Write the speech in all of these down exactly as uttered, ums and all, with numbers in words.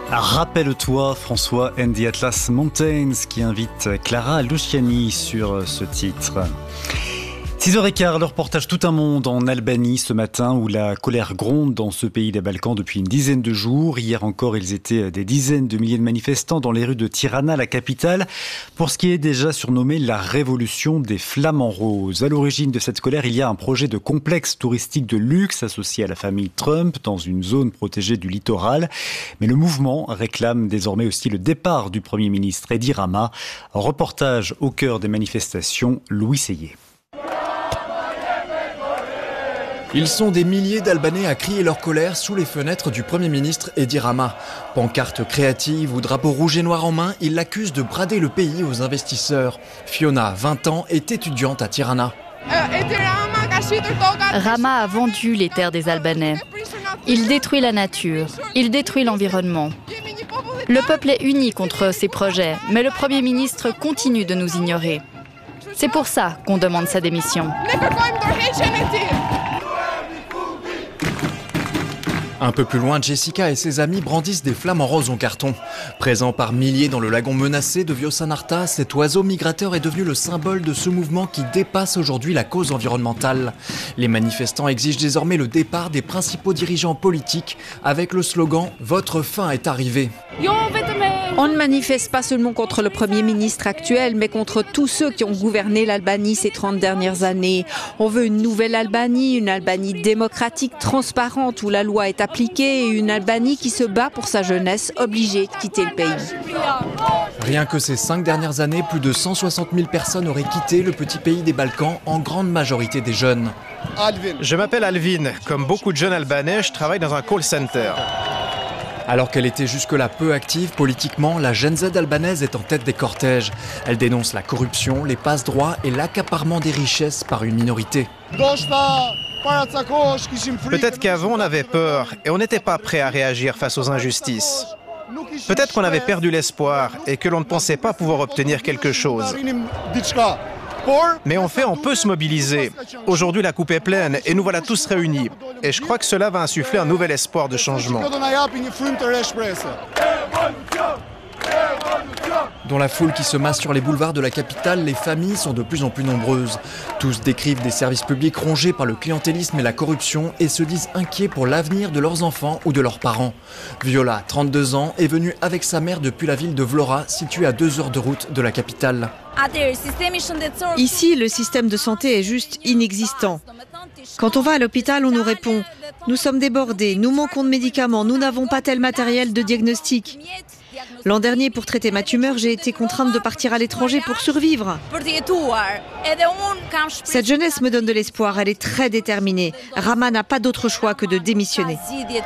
Rappelle-toi, François and the Atlas Mountains qui invite Clara Luciani sur ce titre. six heures quinze, le reportage Tout un monde en Albanie ce matin où la colère gronde dans ce pays des Balkans depuis une dizaine de jours. Hier encore, ils étaient des dizaines de milliers de manifestants dans les rues de Tirana, la capitale, pour ce qui est déjà surnommé la révolution des flamants roses. À l'origine de cette colère, il y a un projet de complexe touristique de luxe associé à la famille Trump dans une zone protégée du littoral. Mais le mouvement réclame désormais aussi le départ du Premier ministre Edi Rama. Reportage au cœur des manifestations, Louis Seyé. Ils sont des milliers d'Albanais à crier leur colère sous les fenêtres du Premier ministre Edi Rama. Pancartes créatives ou drapeaux rouges et noirs en main, ils l'accusent de brader le pays aux investisseurs. Fiona, vingt ans, est étudiante à Tirana. Rama a vendu les terres des Albanais. Il détruit la nature, il détruit l'environnement. Le peuple est uni contre ces projets, mais le Premier ministre continue de nous ignorer. C'est pour ça qu'on demande sa démission. Un peu plus loin, Jessica et ses amis brandissent des flamants roses en carton. Présent par milliers dans le lagon menacé de Vjosanarta, cet oiseau migrateur est devenu le symbole de ce mouvement qui dépasse aujourd'hui la cause environnementale. Les manifestants exigent désormais le départ des principaux dirigeants politiques avec le slogan « Votre fin est arrivée ». On ne manifeste pas seulement contre le Premier ministre actuel, mais contre tous ceux qui ont gouverné l'Albanie ces trente dernières années. On veut une nouvelle Albanie, une Albanie démocratique, transparente, où la loi est appliquée, et une Albanie qui se bat pour sa jeunesse, obligée de quitter le pays. Rien que ces cinq dernières années, plus de cent soixante mille personnes auraient quitté le petit pays des Balkans, en grande majorité des jeunes. Je m'appelle Alvin. Comme beaucoup de jeunes Albanais, je travaille dans un call center. Alors qu'elle était jusque-là peu active politiquement, la Gen Z albanaise est en tête des cortèges. Elle dénonce la corruption, les passe-droits et l'accaparement des richesses par une minorité. Peut-être qu'avant on avait peur et on n'était pas prêt à réagir face aux injustices. Peut-être qu'on avait perdu l'espoir et que l'on ne pensait pas pouvoir obtenir quelque chose. Mais en fait, on peut se mobiliser. Aujourd'hui, la coupe est pleine et nous voilà tous réunis. Et je crois que cela va insuffler un nouvel espoir de changement. Dans la foule qui se masse sur les boulevards de la capitale, les familles sont de plus en plus nombreuses. Tous décrivent des services publics rongés par le clientélisme et la corruption et se disent inquiets pour l'avenir de leurs enfants ou de leurs parents. Viola, trente-deux ans, est venue avec sa mère depuis la ville de Vlora, située à deux heures de route de la capitale. Ici, le système de santé est juste inexistant. Quand on va à l'hôpital, on nous répond « Nous sommes débordés, nous manquons de médicaments, nous n'avons pas tel matériel de diagnostic ». L'an dernier, pour traiter ma tumeur, j'ai été contrainte de partir à l'étranger pour survivre. Cette jeunesse me donne de l'espoir, elle est très déterminée. Rama n'a pas d'autre choix que de démissionner.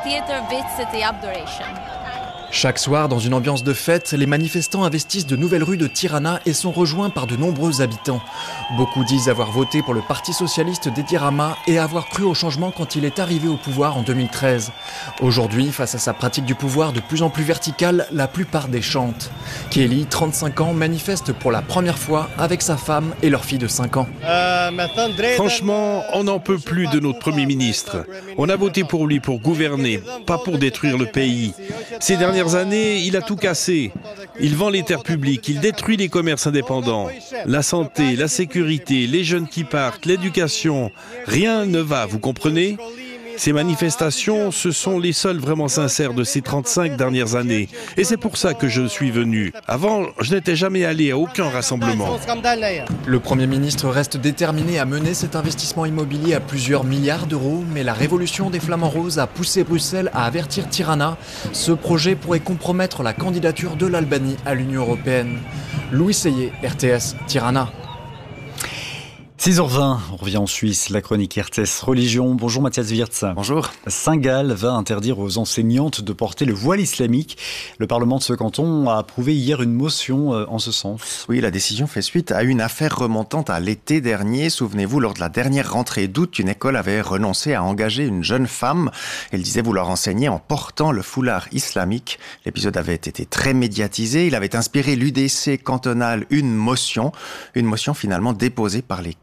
Chaque soir, dans une ambiance de fête, les manifestants investissent de nouvelles rues de Tirana et sont rejoints par de nombreux habitants. Beaucoup disent avoir voté pour le Parti socialiste d'Edi Rama et avoir cru au changement quand il est arrivé au pouvoir en deux mille treize. Aujourd'hui, face à sa pratique du pouvoir de plus en plus verticale, la plupart des chantent. Kelly, trente-cinq ans, manifeste pour la première fois avec sa femme et leur fille de cinq ans. Franchement, on n'en peut plus de notre Premier ministre. On a voté pour lui pour gouverner, pas pour détruire le pays. Ces dernières années, il a tout cassé. Il vend les terres publiques, il détruit les commerces indépendants. La santé, la sécurité, les jeunes qui partent, l'éducation, rien ne va, vous comprenez ? Ces manifestations, ce sont les seules vraiment sincères de ces trente-cinq dernières années. Et c'est pour ça que je suis venu. Avant, je n'étais jamais allé à aucun rassemblement. Le Premier ministre reste déterminé à mener cet investissement immobilier à plusieurs milliards d'euros, mais la révolution des Flamands Roses a poussé Bruxelles à avertir Tirana. Ce projet pourrait compromettre la candidature de l'Albanie à l'Union européenne. Louis Seyé, R T S, Tirana. six heures vingt, on revient en Suisse, la chronique R T S Religion. Bonjour Mathias Wirtz. Bonjour. Saint-Gall va interdire aux enseignantes de porter le voile islamique. Le Parlement de ce canton a approuvé hier une motion en ce sens. Oui, la décision fait suite à une affaire remontant à l'été dernier. Souvenez-vous, lors de la dernière rentrée d'août, une école avait renoncé à engager une jeune femme. Elle disait vouloir enseigner en portant le foulard islamique. L'épisode avait été très médiatisé. Il avait inspiré l'U D C cantonal une motion. Une motion finalement déposée par les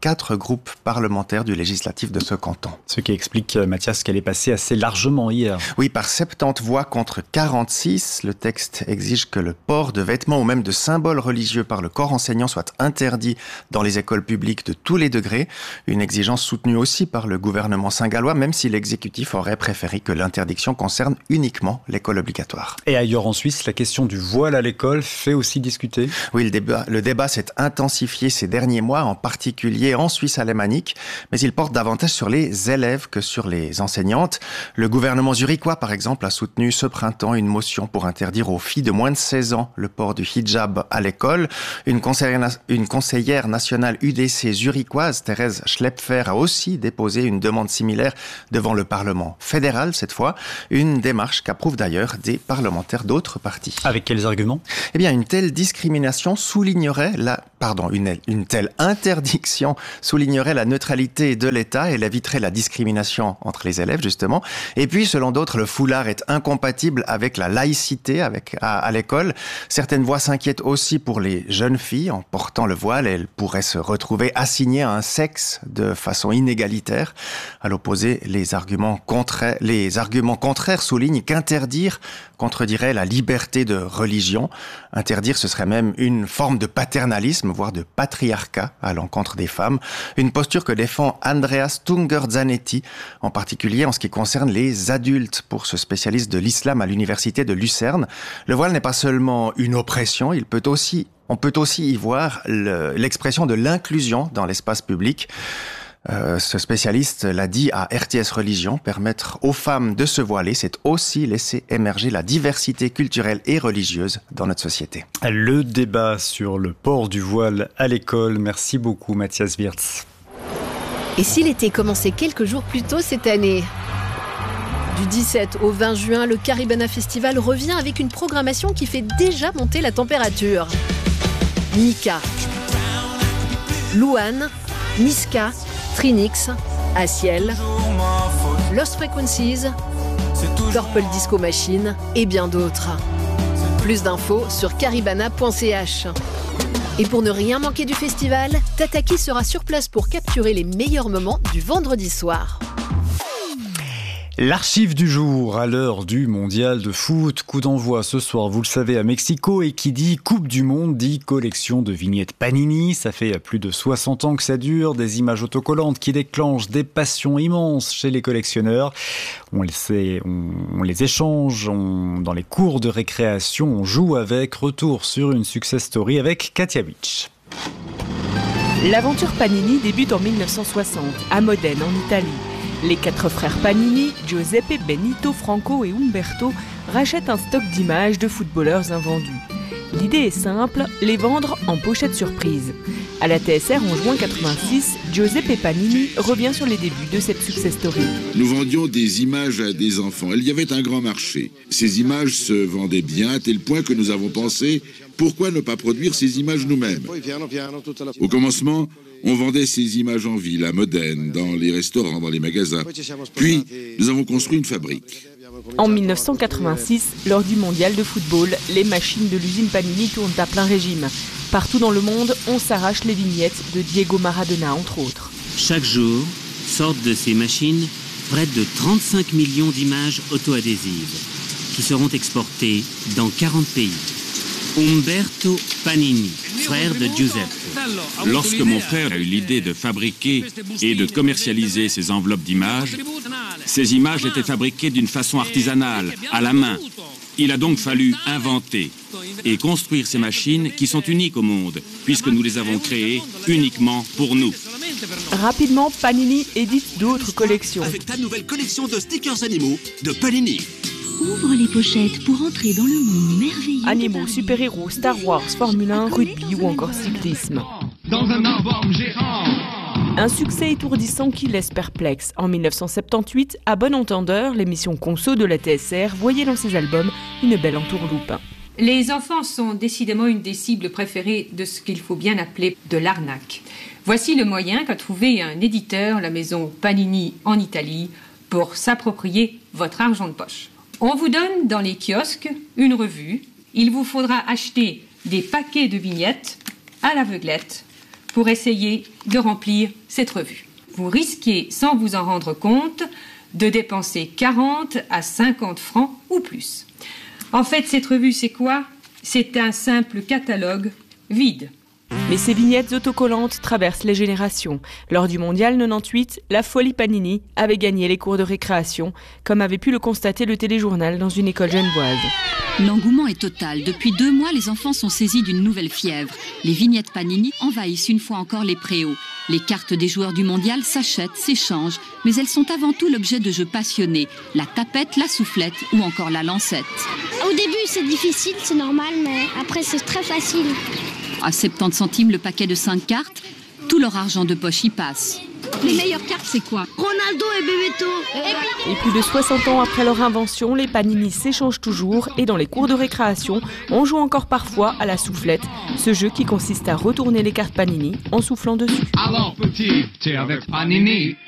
quatre groupes parlementaires du législatif de ce canton. Ce qui explique, Mathias, qu'elle est passée assez largement hier. Oui, par soixante-dix voix contre quarante-six. Le texte exige que le port de vêtements ou même de symboles religieux par le corps enseignant soit interdit dans les écoles publiques de tous les degrés. Une exigence soutenue aussi par le gouvernement saint-gallois, même si l'exécutif aurait préféré que l'interdiction concerne uniquement l'école obligatoire. Et ailleurs en Suisse, la question du voile à l'école fait aussi discuter. Oui, le débat, le débat s'est intensifié ces derniers mois, en particulier en Suisse alémanique, mais il porte davantage sur les élèves que sur les enseignantes. Le gouvernement zurichois, par exemple, a soutenu ce printemps une motion pour interdire aux filles de moins de seize ans le port du hijab à l'école. Une conseillère, une conseillère nationale U D C zurichoise, Thérèse Schlepfer, a aussi déposé une demande similaire devant le Parlement fédéral cette fois. Une démarche qu'approuvent d'ailleurs des parlementaires d'autres partis. Avec quels arguments ? Eh bien, une telle discrimination soulignerait la, pardon, une, une telle interdiction soulignerait la neutralité de l'État et éviterait la discrimination entre les élèves, justement. Et puis, selon d'autres, le foulard est incompatible avec la laïcité avec, à, à l'école. Certaines voix s'inquiètent aussi pour les jeunes filles. En portant le voile, elles pourraient se retrouver assignées à un sexe de façon inégalitaire. À l'opposé, les arguments contraires, les arguments contraires soulignent qu'interdire contredirait la liberté de religion. Interdire, ce serait même une forme de paternalisme, voire de patriarcat à l'encontre des femmes. Une posture que défend Andreas Tunger-Zanetti, en particulier en ce qui concerne les adultes. Pour ce spécialiste de l'islam à l'université de Lucerne, le voile n'est pas seulement une oppression, il peut aussi, on peut aussi y voir le, l'expression de l'inclusion dans l'espace public. Euh, ce spécialiste l'a dit à R T S Religion, permettre aux femmes de se voiler, c'est aussi laisser émerger la diversité culturelle et religieuse dans notre société. Le débat sur le port du voile à l'école. Merci beaucoup Mathias Wirtz. Et si l'été commençait quelques jours plus tôt cette année ? Du dix-sept au vingt juin, le Caribana Festival revient avec une programmation qui fait déjà monter la température. Mika, Luan, Niska, Trinix, Asiel, Lost Frequencies, Purple Disco Machine et bien d'autres. Plus d'infos sur caribana point c h. Et pour ne rien manquer du festival, Tataki sera sur place pour capturer les meilleurs moments du vendredi soir. L'archive du jour à l'heure du mondial de foot. Coup d'envoi ce soir, vous le savez, à Mexico. Et qui dit Coupe du Monde dit collection de vignettes Panini. Ça fait plus de soixante ans que ça dure. Des images autocollantes qui déclenchent des passions immenses chez les collectionneurs. On les, sait, on, on les échange on, dans les cours de récréation. On joue avec. Retour sur une success story avec Katia Witch. L'aventure Panini débute en mille neuf cent soixante, à Modène, en Italie. Les quatre frères Panini, Giuseppe, Benito, Franco et Umberto, rachètent un stock d'images de footballeurs invendus. L'idée est simple, les vendre en pochette surprise. À la T S R en juin quatre-vingt-six, Giuseppe Panini revient sur les débuts de cette success story. Nous vendions des images à des enfants. Il y avait un grand marché. Ces images se vendaient bien à tel point que nous avons pensé pourquoi ne pas produire ces images nous-mêmes. Au commencement, on vendait ces images en ville, à Modène, dans les restaurants, dans les magasins. Puis, nous avons construit une fabrique. En mille neuf cent quatre-vingt-six, lors du mondial de football, les machines de l'usine Panini tournent à plein régime. Partout dans le monde, on s'arrache les vignettes de Diego Maradona, entre autres. Chaque jour, sortent de ces machines près de trente-cinq millions d'images auto-adhésives qui seront exportées dans quarante pays. Umberto Panini, frère de Giuseppe. Lorsque mon frère a eu l'idée de fabriquer et de commercialiser ces enveloppes d'images, ces images étaient fabriquées d'une façon artisanale, à la main. Il a donc fallu inventer et construire ces machines qui sont uniques au monde, puisque nous les avons créées uniquement pour nous. Rapidement, Panini édite d'autres collections. Avec ta nouvelle collection de stickers animaux de Panini. Ouvre les pochettes pour entrer dans le monde merveilleux. Animaux, super-héros, Star Wars, Formule un, rugby ou encore cyclisme. Dans un arbre géant. Un succès étourdissant qui laisse perplexe. En mille neuf cent soixante-dix-huit, à bon entendeur, l'émission Conso de la T S R voyait dans ses albums une belle entourloupe. Les enfants sont décidément une des cibles préférées de ce qu'il faut bien appeler de l'arnaque. Voici le moyen qu'a trouvé un éditeur, la maison Panini en Italie, pour s'approprier votre argent de poche. On vous donne dans les kiosques une revue. Il vous faudra acheter des paquets de vignettes à l'aveuglette pour essayer de remplir cette revue. Vous risquez, sans vous en rendre compte, de dépenser quarante à cinquante francs ou plus. En fait, cette revue, c'est quoi? C'est un simple catalogue vide. Mais ces vignettes autocollantes traversent les générations. Lors du mondial quatre-vingt-dix-huit, la folie Panini avait gagné les cours de récréation, comme avait pu le constater le téléjournal dans une école genevoise. L'engouement est total. Depuis deux mois, les enfants sont saisis d'une nouvelle fièvre. Les vignettes Panini envahissent une fois encore les préaux. Les cartes des joueurs du mondial s'achètent, s'échangent, mais elles sont avant tout l'objet de jeux passionnés. La tapette, la soufflette ou encore la lancette. Au début, c'est difficile, c'est normal, mais après, c'est très facile. À soixante-dix centimes le paquet de cinq cartes, tout leur argent de poche y passe. Les meilleures cartes, c'est quoi? Ronaldo et Bebeto. Et plus de soixante ans après leur invention, les Panini s'échangent toujours et dans les cours de récréation, on joue encore parfois à la soufflette, ce jeu qui consiste à retourner les cartes Panini en soufflant dessus. Alors petit, t'es avec Panini.